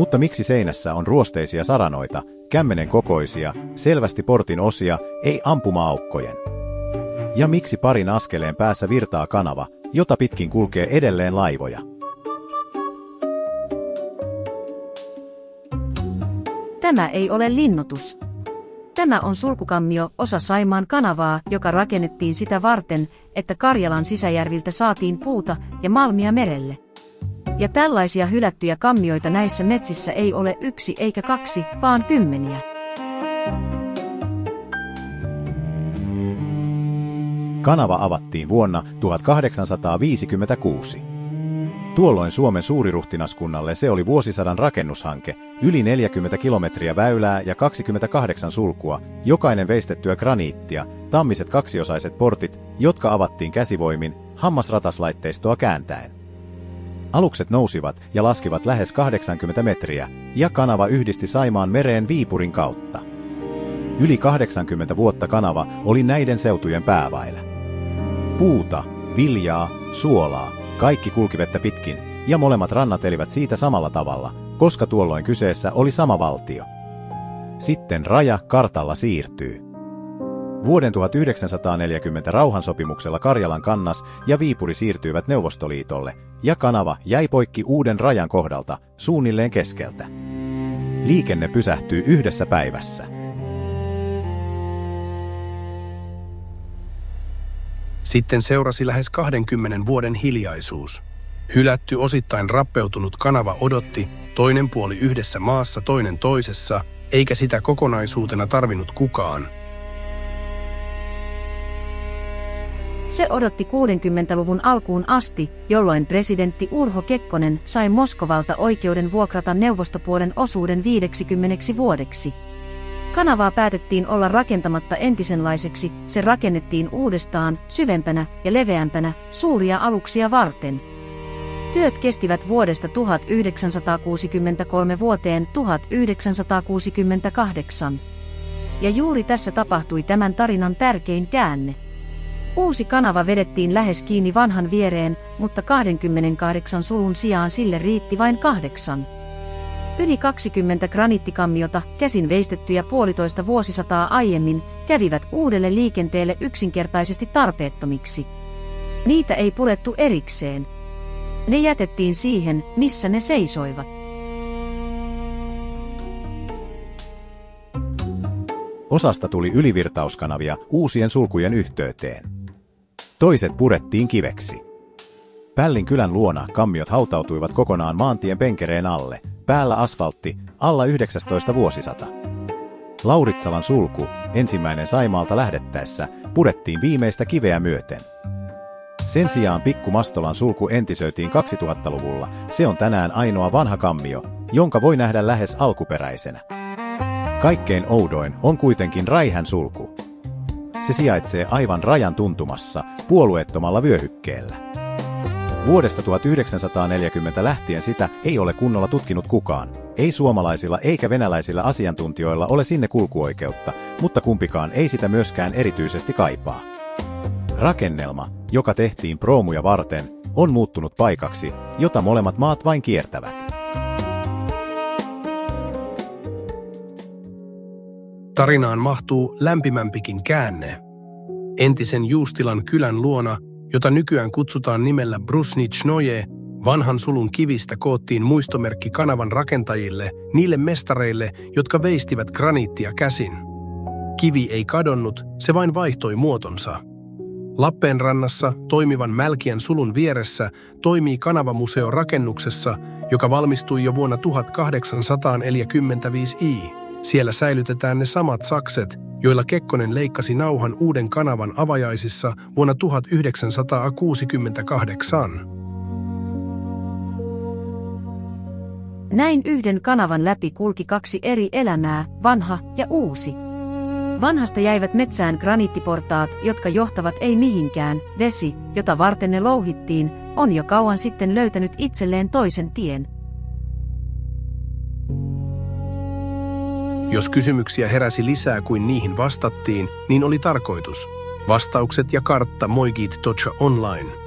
Mutta miksi seinässä on ruosteisia saranoita, kämmenen kokoisia, selvästi portin osia, ei ampuma-aukkojen? Ja miksi parin askeleen päässä virtaa kanava, jota pitkin kulkee edelleen laivoja? Tämä ei ole linnoitus. Tämä on sulkukammio, osa Saimaan kanavaa, joka rakennettiin sitä varten, että Karjalan sisäjärviltä saatiin puuta ja malmia merelle. Ja tällaisia hylättyjä kammioita näissä metsissä ei ole 1 eikä 2, vaan 10. Kanava avattiin vuonna 1856. Tuolloin Suomen suuriruhtinaskunnalle se oli vuosisadan rakennushanke, yli 40 kilometriä väylää ja 28 sulkua, jokainen veistettyä graniittia, tammiset kaksiosaiset portit, jotka avattiin käsivoimin, hammasrataslaitteistoa kääntäen. Alukset nousivat ja laskivat lähes 80 metriä, ja kanava yhdisti Saimaan mereen Viipurin kautta. Yli 80 vuotta kanava oli näiden seutujen pääväylä. Puuta, viljaa, suolaa, kaikki kulki vettä pitkin, ja molemmat rannat elivät siitä samalla tavalla, koska tuolloin kyseessä oli sama valtio. Sitten raja kartalla siirtyy. Vuoden 1940 rauhansopimuksella Karjalan kannas ja Viipuri siirtyivät Neuvostoliitolle, ja kanava jäi poikki uuden rajan kohdalta, suunnilleen keskeltä. Liikenne pysähtyy 1 päivässä. Sitten seurasi lähes 20 vuoden hiljaisuus. Hylätty, osittain rappeutunut kanava odotti, toinen puoli yhdessä maassa, toinen toisessa, eikä sitä kokonaisuutena tarvinnut kukaan. Se odotti 60-luvun alkuun asti, jolloin presidentti Urho Kekkonen sai Moskovalta oikeuden vuokrata neuvostopuolen osuuden 50 vuodeksi. Kanavaa päätettiin olla rakentamatta entisenlaiseksi, se rakennettiin uudestaan, syvempänä ja leveämpänä, suuria aluksia varten. Työt kestivät vuodesta 1963 vuoteen 1968. Ja juuri tässä tapahtui tämän tarinan tärkein käänne. Uusi kanava vedettiin lähes kiinni vanhan viereen, mutta 28 sulun sijaan sille riitti vain 8. Yli 20 graniittikammiota, käsin veistettyjä 1,5 vuosisataa aiemmin, kävivät uudelle liikenteelle yksinkertaisesti tarpeettomiksi. Niitä ei purettu erikseen. Ne jätettiin siihen, missä ne seisoivat. Osasta tuli ylivirtauskanavia uusien sulkujen yhteyteen. Toiset purettiin kiveksi. Pällin kylän luona kammiot hautautuivat kokonaan maantien penkereen alle, päällä asfaltti, alla 19 vuosisata. Lauritsalan sulku, ensimmäinen Saimaalta lähdettäessä, purettiin viimeistä kiveä myöten. Sen sijaan Pikku Mastolan sulku entisöitiin 2000-luvulla, se on tänään ainoa vanha kammio, jonka voi nähdä lähes alkuperäisenä. Kaikkein oudoin on kuitenkin Räihän sulku. Se sijaitsee aivan rajan tuntumassa, puolueettomalla vyöhykkeellä. Vuodesta 1940 lähtien sitä ei ole kunnolla tutkinut kukaan. Ei suomalaisilla eikä venäläisillä asiantuntijoilla ole sinne kulkuoikeutta, mutta kumpikaan ei sitä myöskään erityisesti kaipaa. Rakennelma, joka tehtiin proomuja varten, on muuttunut paikaksi, jota molemmat maat vain kiertävät. Tarinaan mahtuu lämpimämpikin käänne. Entisen Juustilan kylän luona, jota nykyään kutsutaan nimellä Brusnichnoje, vanhan sulun kivistä koottiin muistomerkki kanavan rakentajille, niille mestareille, jotka veistivät graniittia käsin. Kivi ei kadonnut, se vain vaihtoi muotonsa. Lappeenrannassa toimivan Mälkiän sulun vieressä toimii kanavamuseo rakennuksessa, joka valmistui jo vuonna 1845. Siellä säilytetään ne samat sakset, joilla Kekkonen leikkasi nauhan uuden kanavan avajaisissa vuonna 1968. Näin yhden kanavan läpi kulki 2 eri elämää, vanha ja uusi. Vanhasta jäivät metsään graniittiportaat, jotka johtavat ei mihinkään, vesi, jota varten ne louhittiin, on jo kauan sitten löytänyt itselleen toisen tien. Jos kysymyksiä heräsi lisää kuin niihin vastattiin, niin oli tarkoitus. Vastaukset ja kartta Moigit.online.